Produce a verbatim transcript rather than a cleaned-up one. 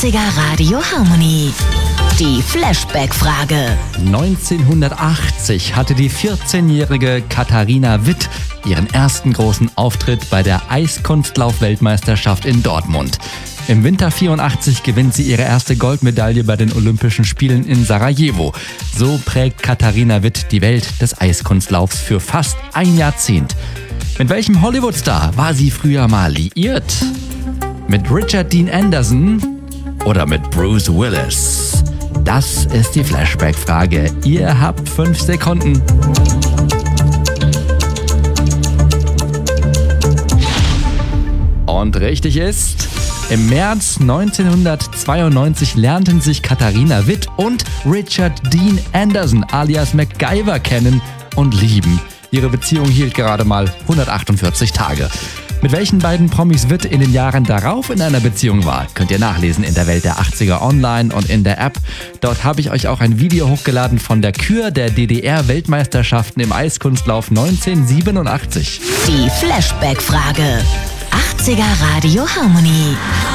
achtziger Radio Harmony. Die Flashback-Frage. neunzehnhundertachtzig hatte die vierzehnjährige Katharina Witt ihren ersten großen Auftritt bei der Eiskunstlauf-Weltmeisterschaft in Dortmund. Im Winter vierundachtzig gewinnt sie ihre erste Goldmedaille bei den Olympischen Spielen in Sarajevo. So prägt Katharina Witt die Welt des Eiskunstlaufs für fast ein Jahrzehnt. Mit welchem Hollywood-Star war sie früher mal liiert? Mit Richard Dean Anderson oder mit Bruce Willis? Das ist die Flashback-Frage. Ihr habt fünf Sekunden. Und richtig ist, im März neunzehnhundertzweiundneunzig lernten sich Katharina Witt und Richard Dean Anderson alias MacGyver kennen und lieben. Ihre Beziehung hielt gerade mal hundertachtundvierzig Tage. Mit welchen beiden Promis Witt in den Jahren darauf in einer Beziehung war, könnt ihr nachlesen in der Welt der achtziger online und in der App. Dort habe ich euch auch ein Video hochgeladen von der Kür der D D R-Weltmeisterschaften im Eiskunstlauf neunzehnhundertsiebenundachtzig. Die Flashback-Frage. achtziger Radio Harmony.